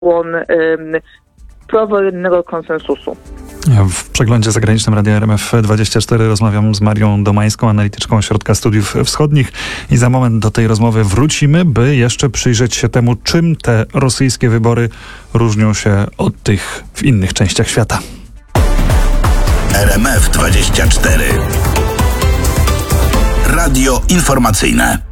skłon prowojennego konsensusu. W przeglądzie zagranicznym Radia RMF24 rozmawiam z Marią Domańską, analityczką Ośrodka Studiów Wschodnich, i za moment do tej rozmowy wrócimy, by jeszcze przyjrzeć się temu, czym te rosyjskie wybory różnią się od tych w innych częściach świata. RMF24 Radio Informacyjne.